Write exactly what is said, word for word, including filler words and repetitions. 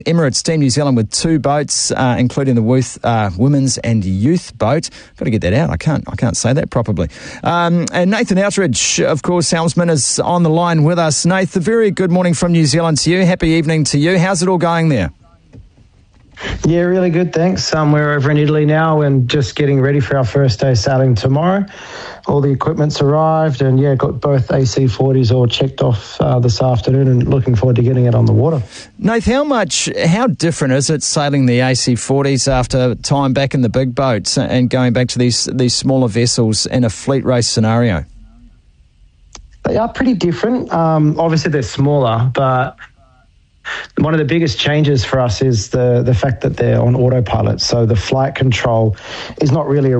Emirates Team New Zealand with two boats, uh, including the Wooth, uh, women's and youth boat. Got to get that out. I can't. I can't say that properly. Um, and Nathan Outridge, of course, helmsman, is on the line with us. Nathan, very good morning from New Zealand to you. Happy evening to you. How's it all going there? Yeah, really good, thanks. Um, we're over in Italy now and just getting ready for our first day sailing tomorrow. All the equipment's arrived and, yeah, got both A C forties all checked off uh, this afternoon and looking forward to getting it on the water. Nath, how much, how different is it sailing the A C forties after time back in the big boats and going back to these, these smaller vessels in a fleet race scenario? They are pretty different. Um, obviously, they're smaller, but one of the biggest changes for us is the, the fact that they're on autopilot. So the flight control is not really a